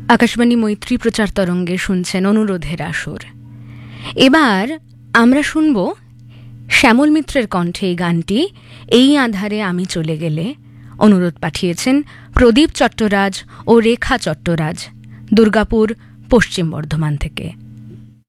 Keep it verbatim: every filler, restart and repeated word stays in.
আকাশবাণী মৈত্রী প্রচার তরঙ্গে শুনছেন অনুরোধের আসর। এবার আমরা শুনব শ্যামল মিত্রের কণ্ঠে এই গানটি, এই আধারে আমি চলে গেলে। অনুরোধ পাঠিয়েছেন প্রদীপ চট্টরাজ ও রেখা চট্টরাজ, দুর্গাপুর, পশ্চিম বর্ধমান থেকে।